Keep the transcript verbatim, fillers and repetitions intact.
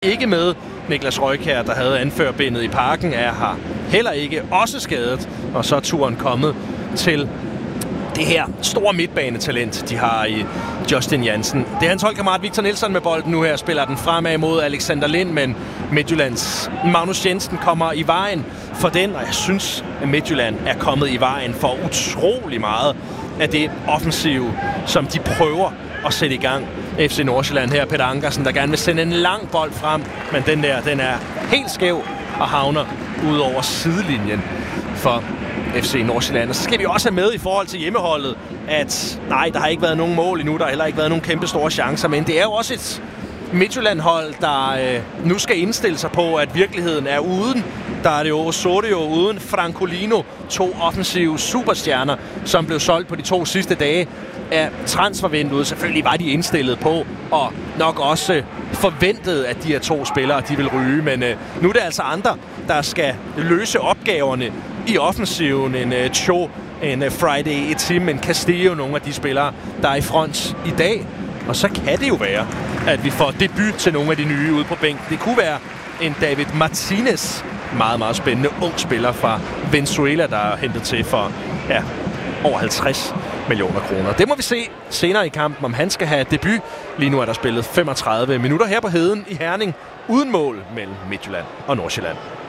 ikke med. Niklas Røykjær, der havde anførbindet i Parken, er her heller ikke, også skadet. Og så er turen kommet til det her store midtbanetalent, de har i Justin Jansen. Det er hans holdkammerat Victor Nilsson med bolden nu her, spiller den fremad mod Alexander Lind, men Midtjyllands Magnus Jensen kommer i vejen for den, og jeg synes, at Midtjylland er kommet i vejen for utrolig meget af det offensive, som de prøver at sætte i gang. F C Nordsjælland her, Peter Ankersen, der gerne vil sende en lang bold frem, men den der, den er helt skæv og havner ud over sidelinjen for F C Nordsjælland. Og så skal vi også have med i forhold til hjemmeholdet, at nej, der har ikke været nogen mål endnu, der har heller ikke været nogen kæmpe store chancer, men det er jo også et Midtjylland-hold, der øh, nu skal indstille sig på, at virkeligheden er uden. Der er det jo Osorio uden Francolino, to offensive superstjerner, som blev solgt på de to sidste dage af transfervinduet. Selvfølgelig var de indstillet på, og nok også forventet, at de her to spillere, de vil ryge, men øh, nu er det altså andre, der skal løse opgaverne i offensiven. En uh, Cho, en uh, Friday, et Tim, en Castillo, nogle af de spillere, der er i front i dag. Og så kan det jo være, at vi får debut til nogle af de nye ude på bænken. Det kunne være en David Martinez, meget, meget spændende ung spiller fra Venezuela, der er hentet til for ja, over halvtreds millioner kroner. Det må vi se senere i kampen, om han skal have debut. Lige nu er der spillet femogtredive minutter her på Heden i Herning, uden mål mellem Midtjylland og Nordsjælland.